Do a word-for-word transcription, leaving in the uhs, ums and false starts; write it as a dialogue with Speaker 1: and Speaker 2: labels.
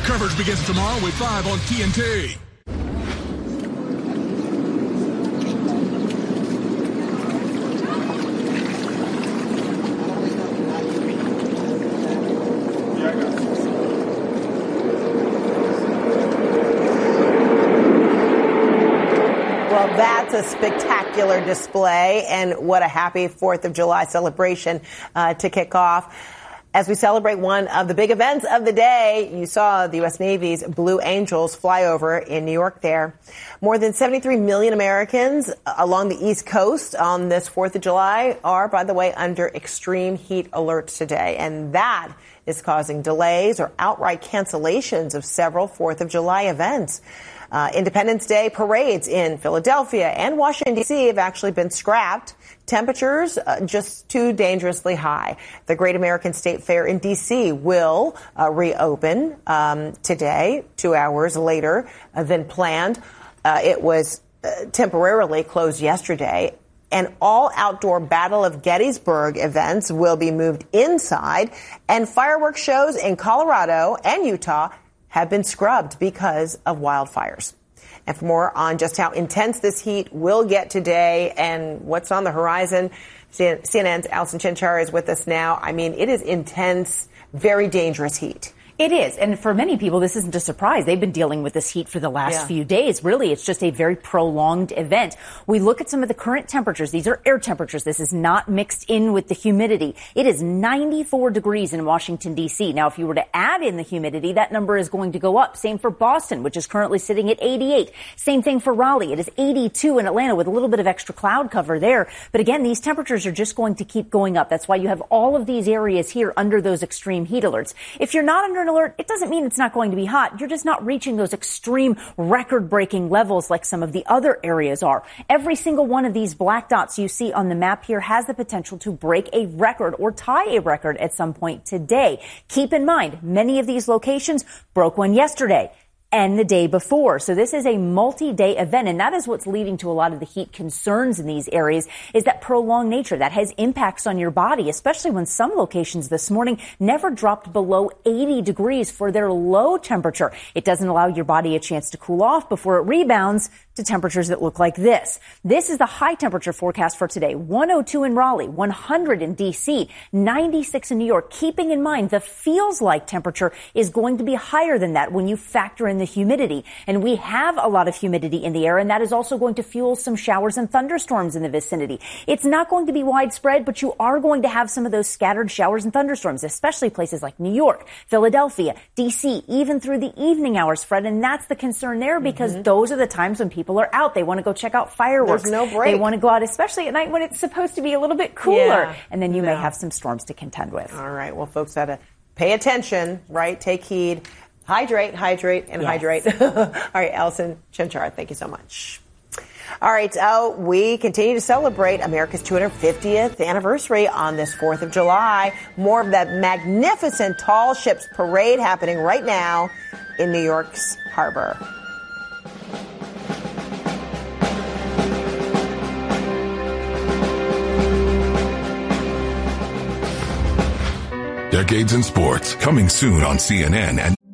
Speaker 1: coverage begins tomorrow with five on T N T.
Speaker 2: That's a spectacular display, and what a happy fourth of July celebration uh, to kick off. As we celebrate one of the big events of the day, you saw the U S. Navy's Blue Angels fly over in New York there. More than seventy-three million Americans along the East Coast on this fourth of July are, by the way, under extreme heat alert today. And that is causing delays or outright cancellations of several fourth of July events. Uh, Independence Day parades in Philadelphia and Washington, D C have actually been scrapped. Temperatures uh, just too dangerously high. The Great American State Fair in D C will uh, reopen um, today, two hours later uh, than planned. Uh, it was uh, temporarily closed yesterday. And all outdoor Battle of Gettysburg events will be moved inside. And fireworks shows in Colorado and Utah have been scrubbed because of wildfires. And for more on just how intense this heat will get today and what's on the horizon, C N N's Allison Chinchar is with us now. I mean, it is intense, very dangerous heat.
Speaker 3: It is. And for many people, this isn't a surprise. They've been dealing with this heat for the last yeah. few days. Really, it's just a very prolonged event. We look at some of the current temperatures. These are air temperatures. This is not mixed in with the humidity. It is ninety-four degrees in Washington, D C. Now, if you were to add in the humidity, that number is going to go up. Same for Boston, which is currently sitting at eighty-eight. Same thing for Raleigh. It is eighty-two in Atlanta with a little bit of extra cloud cover there. But again, these temperatures are just going to keep going up. That's why you have all of these areas here under those extreme heat alerts. If you're not under an alert, it doesn't mean it's not going to be hot. You're just not reaching those extreme record-breaking levels like some of the other areas are. Every single one of these black dots you see on the map here has the potential to break a record or tie a record at some point today. Keep in mind, many of these locations broke one yesterday and the day before. So this is a multi-day event, and that is what's leading to a lot of the heat concerns in these areas, is that prolonged nature that has impacts on your body, especially when some locations this morning never dropped below eighty degrees for their low temperature. It doesn't allow your body a chance to cool off before it rebounds to temperatures that look like this. This is the high temperature forecast for today. one oh two in Raleigh, one hundred in D C, ninety-six in New York. Keeping in mind the feels like temperature is going to be higher than that when you factor in the humidity. And we have a lot of humidity in the air, and that is also going to fuel some showers and thunderstorms in the vicinity. It's not going to be widespread, but you are going to have some of those scattered showers and thunderstorms, especially places like New York, Philadelphia, D C, even through the evening hours, Fred. And that's the concern there, because mm-hmm. those are the times when people are out. They want to go check out fireworks.
Speaker 2: There's no break.
Speaker 3: They want to go out, especially at night when it's supposed to be a little bit cooler.
Speaker 2: Yeah.
Speaker 3: And then you
Speaker 2: no.
Speaker 3: may have some storms to contend with.
Speaker 2: All right. Well, folks, got to pay attention, right? Take heed. Hydrate, hydrate, and yes. hydrate. All right, Allison Chinchar, thank you so much. All right, uh, we continue to celebrate America's two hundred fiftieth anniversary on this fourth of July. More of that magnificent Tall Ships Parade happening right now in New York's harbor.
Speaker 1: Decades in Sports, coming soon on C N N and